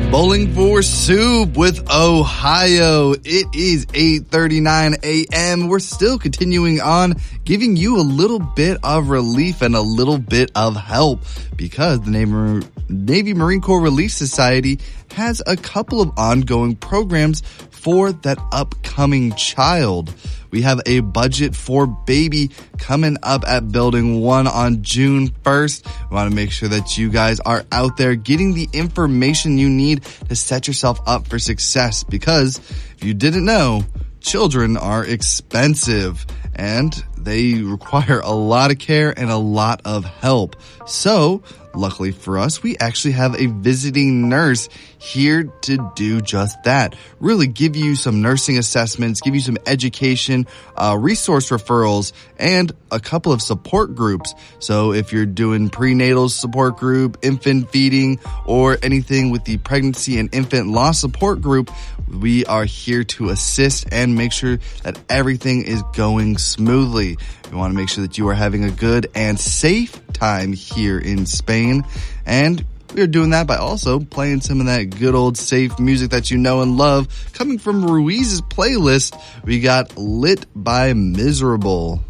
Bowling for Soup with Ohio. It is 8:39 a.m. We're still continuing on giving you a little bit of relief and a little bit of help because the Navy Marine Corps Relief Society has a couple of ongoing programs for that upcoming child. We have a budget for baby coming up at Building 1 on June 1st. We want to make sure that you guys are out there getting the information you need to set yourself up for success because if you didn't know, children are expensive and they require a lot of care and a lot of help. So, luckily for us, we actually have a visiting nurse here to do just that. Really give you some nursing assessments, give you some education, resource referrals, and a couple of support groups. So if you're doing prenatal support group, infant feeding, or anything with the pregnancy and infant loss support group, we are here to assist and make sure that everything is going smoothly. We want to make sure that you are having a good and safe time here in Spain. And we are doing that by also playing some of that good old safe music that you know and love. Coming from Ruiz's playlist, we got Lit by Miserable.